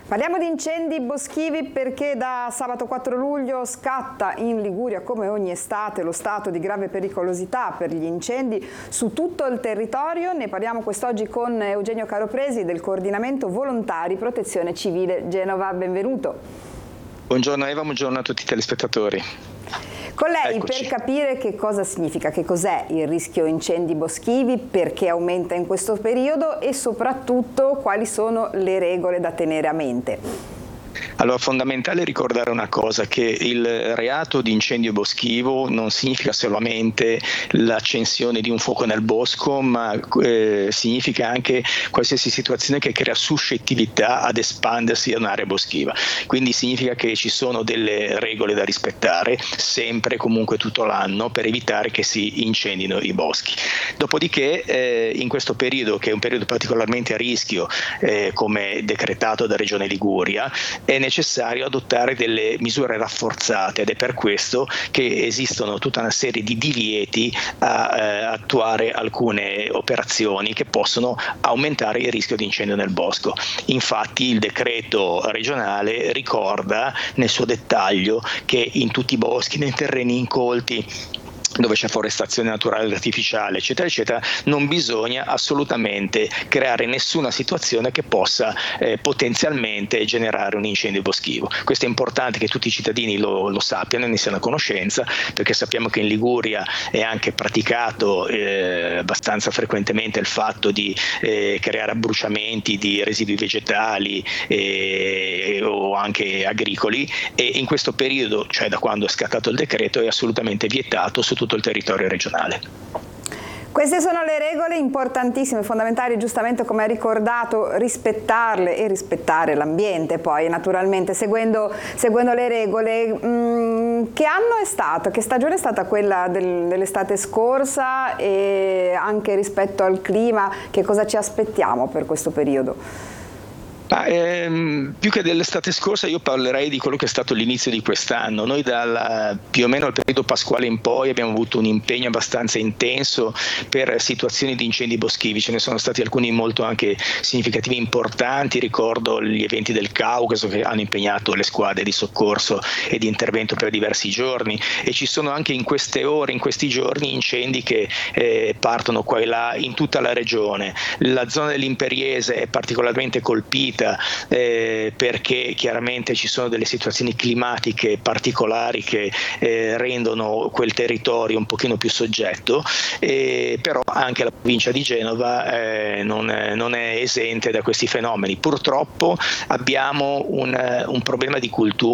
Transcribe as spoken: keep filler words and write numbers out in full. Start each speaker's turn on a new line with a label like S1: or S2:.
S1: Parliamo di incendi boschivi perché da sabato quattro luglio scatta in Liguria, come ogni estate, lo stato di grave pericolosità per gli incendi su tutto il territorio. Ne parliamo quest'oggi con Eugenio Caropresi del Coordinamento Volontari Protezione Civile Genova. Benvenuto.
S2: Buongiorno Eva, buongiorno a tutti i telespettatori.
S1: Con lei,
S2: Eccoci.
S1: Per capire che cosa significa, che cos'è il rischio incendi boschivi, perché aumenta in questo periodo e soprattutto quali sono le regole da tenere a mente.
S2: Allora, fondamentale ricordare una cosa, che il reato di incendio boschivo non significa solamente l'accensione di un fuoco nel bosco, ma eh, significa anche qualsiasi situazione che crea suscettibilità ad espandersi da un'area boschiva. Quindi significa che ci sono delle regole da rispettare sempre e comunque tutto l'anno per evitare che si incendino i boschi. Dopodiché eh, in questo periodo, che è un periodo particolarmente a rischio, eh, come decretato da Regione Liguria, è necessario adottare delle misure rafforzate ed è per questo che esistono tutta una serie di divieti a eh, attuare alcune operazioni che possono aumentare il rischio di incendio nel bosco. Infatti il decreto regionale ricorda nel suo dettaglio che in tutti i boschi, nei terreni incolti, dove c'è forestazione naturale ed artificiale, eccetera, eccetera, non bisogna assolutamente creare nessuna situazione che possa eh, potenzialmente generare un incendio boschivo. Questo è importante che tutti i cittadini lo, lo sappiano e ne siano a conoscenza, perché sappiamo che in Liguria è anche praticato eh, abbastanza frequentemente il fatto di eh, creare abbruciamenti di residui vegetali eh, o anche agricoli, e in questo periodo, cioè da quando è scattato il decreto, è assolutamente vietato su tutto il territorio regionale.
S1: Queste sono le regole importantissime, fondamentali, giustamente come ha ricordato, rispettarle e rispettare l'ambiente poi naturalmente, seguendo, seguendo le regole. Mm, che anno è stato, che stagione è stata quella del, dell'estate scorsa, e anche rispetto al clima che cosa ci aspettiamo per questo periodo?
S2: Ma, ehm, più che dell'estate scorsa io parlerei di quello che è stato l'inizio di quest'anno. Noi dal, più o meno dal periodo pasquale in poi abbiamo avuto un impegno abbastanza intenso per situazioni di incendi boschivi. Ce ne sono stati alcuni molto anche significativi, importanti. Ricordo gli eventi del Caucaso che hanno impegnato le squadre di soccorso e di intervento per diversi giorni, e ci sono anche in queste ore, in questi giorni, incendi che eh, partono qua e là in tutta la regione. La zona dell'Imperiese è particolarmente colpita Eh, perché chiaramente ci sono delle situazioni climatiche particolari che eh, rendono quel territorio un pochino più soggetto, eh, però anche la provincia di Genova eh, non, è, non è esente da questi fenomeni. Purtroppo abbiamo un, un problema di cultura